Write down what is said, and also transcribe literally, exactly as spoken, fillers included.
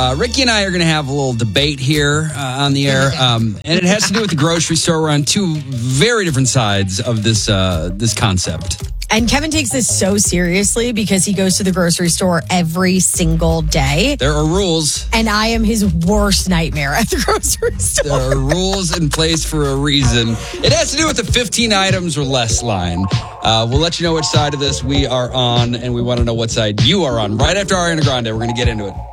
Uh, Ricky and I are going to have a little debate here uh, on the air, um, and it has to do with the grocery store. We're on two very different sides of this uh, this concept. And Kevin takes this so seriously because he goes to the grocery store every single day. There are rules. And I am his worst nightmare at the grocery store. There are rules in place for a reason. It has to do with the fifteen items or less line. Uh, we'll let you know which side of this we are on, and we want to know what side you are on. Right after Ariana Grande, we're going to get into it.